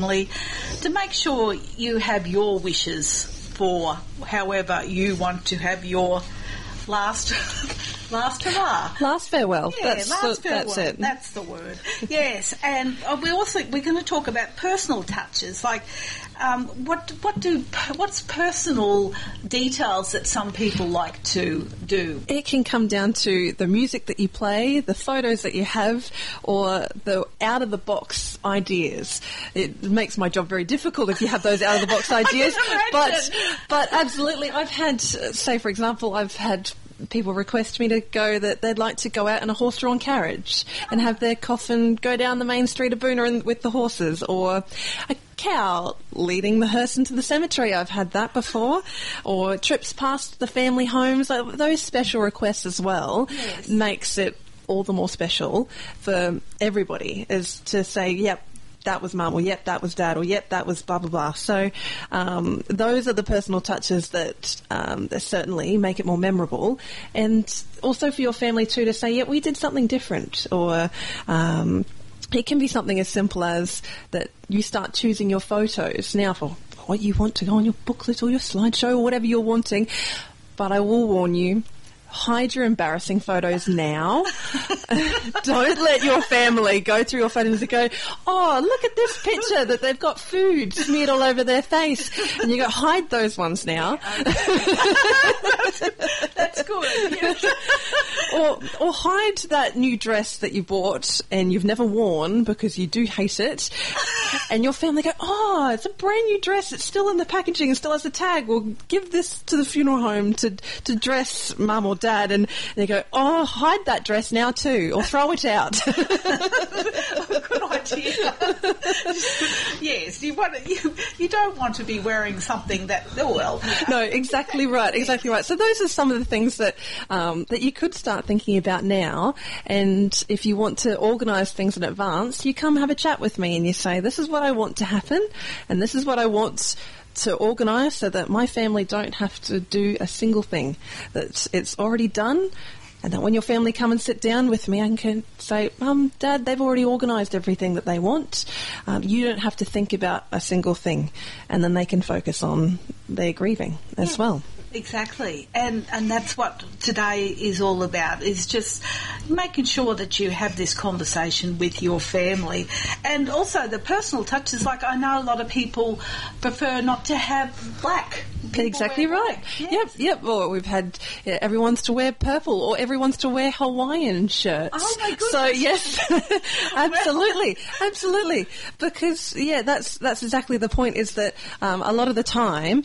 to make sure you have your wishes for however you want to have your last hurrah. Last farewell. Yeah, That's it. That's the word. Yes, and we're going to talk about personal touches, like what's personal details that some people like to do. It can come down to the music that you play, the photos that you have, or the out-of-the-box ideas. It makes my job very difficult if you have those out-of-the-box ideas. But absolutely, I've had, say for example, I've had people request me to go that they'd like to go out in a horse-drawn carriage and have their coffin go down the main street of Boonah with the horses, or a cow leading the hearse into the cemetery. I've had that before, or trips past the family homes. Like, those special requests as well makes it all the more special for everybody, is to say, yep, that was Mum, or yep, that was Dad, or yep, that was blah, blah, blah. So those are the personal touches that certainly make it more memorable. And also for your family too, to say, yeah, we did something different. Or it can be something as simple as that you start choosing your photos now for what you want to go on your booklet or your slideshow or whatever you're wanting. But I will warn you, hide your embarrassing photos now. Don't let your family go through your photos and go, oh, look at this picture that they've got food smeared all over their face. And you go, hide those ones now. That's good. Yes. Or hide that new dress that you bought and you've never worn because you do hate it. And your family go, oh, it's a brand new dress. It's still in the packaging and still has a tag. We'll give this to the funeral home to dress Mum or Dad. And they go, oh, hide that dress now too, or throw it out. Good idea. Yes, you don't want to be wearing something that, oh well. No, exactly right, exactly right. So those are some of the things that that you could start thinking about now. And if you want to organise things in advance, you come have a chat with me and you say, this is what I want to happen, and this is what I want to organise, so that my family don't have to do a single thing, that it's already done, and that when your family come and sit down with me, I can say, Mum, Dad, they've already organised everything that they want. You don't have to think about a single thing, and then they can focus on their grieving as well. Exactly, and that's what today is all about, is just making sure that you have this conversation with your family. And also the personal touches, like I know a lot of people prefer not to have black. People exactly right. Yes. Yep. Or we've had everyone's to wear purple, or everyone's to wear Hawaiian shirts. Oh my goodness. So yes, absolutely. Because that's exactly the point. Is that a lot of the time,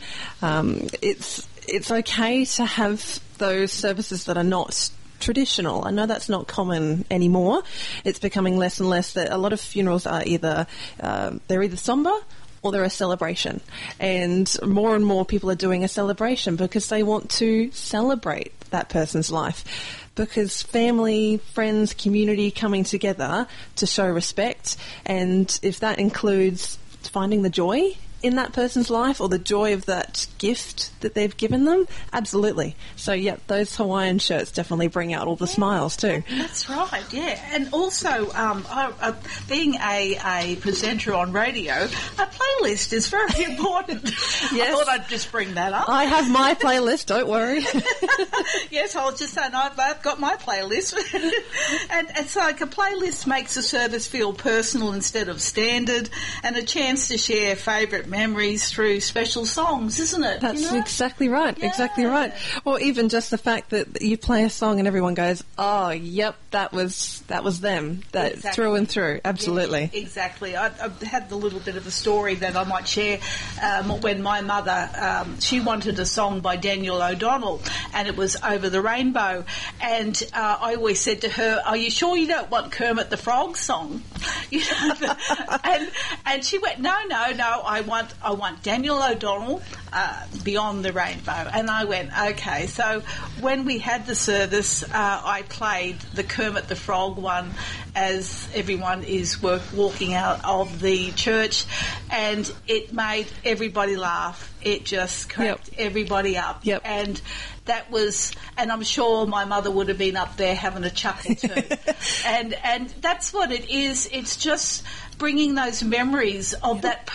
it's okay to have those services that are not traditional. I know that's not common anymore. It's becoming less and less that a lot of funerals are either somber or they're a celebration. And more people are doing a celebration because they want to celebrate that person's life. Because family, friends, community coming together to show respect, and if that includes finding the joy in that person's life, or the joy of that gift that they've given them, absolutely. So, those Hawaiian shirts definitely bring out all the smiles too. That's right, yeah. And also, being a presenter on radio, a playlist is very important. Yes. I thought I'd just bring that up. I have my playlist, don't worry. Yes, I was just saying I've got my playlist. and it's like a playlist makes a service feel personal instead of standard, and a chance to share favourite memories through special songs, isn't it? That's exactly right. Yeah. Exactly right. Or even just the fact that you play a song and everyone goes, "Oh, yep, that was them." That exactly. Through and through. Absolutely. Yeah, exactly. I had the little bit of a story that I might share. When my mother, she wanted a song by Daniel O'Donnell, and it was Over the Rainbow. And I always said to her, "Are you sure you don't want Kermit the Frog song?" and she went, "No, I want Daniel O'Donnell, Beyond the Rainbow." And I went, okay. So when we had the service, I played the Kermit the Frog one as everyone is walking out of the church, and it made everybody laugh. It just cracked everybody up. Yep. And that was, and I'm sure my mother would have been up there having a chuckle too. and that's what it is. It's just bringing those memories of that